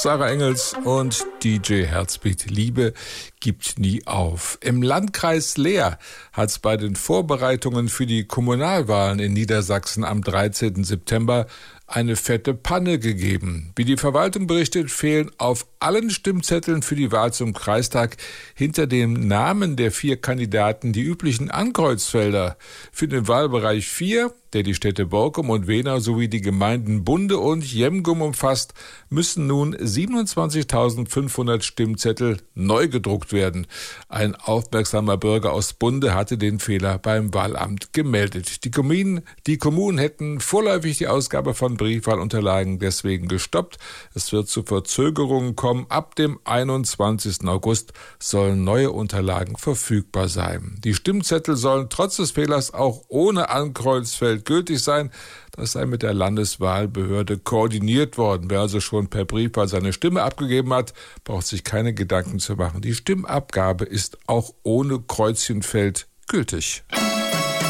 Sarah Engels und DJ Herzbeat. Liebe gibt nie auf. Im Landkreis Leer hat es bei den Vorbereitungen für die Kommunalwahlen in Niedersachsen am 13. September eine fette Panne gegeben. Wie die Verwaltung berichtet, fehlen auf allen Stimmzetteln für die Wahl zum Kreistag hinter dem Namen der 4 Kandidaten die üblichen Ankreuzfelder. Für den Wahlbereich 4, der die Städte Borkum und Wehner sowie die Gemeinden Bunde und Jemgum umfasst, müssen nun 27.500 Stimmzettel neu gedruckt werden. Ein aufmerksamer Bürger aus Bunde hatte den Fehler beim Wahlamt gemeldet. Die Kommunen hätten vorläufig die Ausgabe von Briefwahlunterlagen deswegen gestoppt. Es wird zu Verzögerungen kommen. Ab dem 21. August sollen neue Unterlagen verfügbar sein. Die Stimmzettel sollen trotz des Fehlers auch ohne Ankreuzfeld gültig sein. Das sei mit der Landeswahlbehörde koordiniert worden. Wer also schon per Briefwahl seine Stimme abgegeben hat, braucht sich keine Gedanken zu machen. Die Stimmabgabe ist auch ohne Kreuzchenfeld gültig.